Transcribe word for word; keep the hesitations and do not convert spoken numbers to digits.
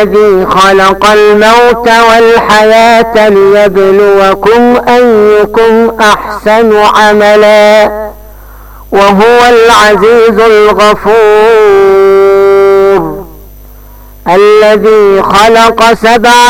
الذي خلق الموت والحياة ليبلوكم أيكم أحسن عملا وهو العزيز الغفور الذي خلق سبع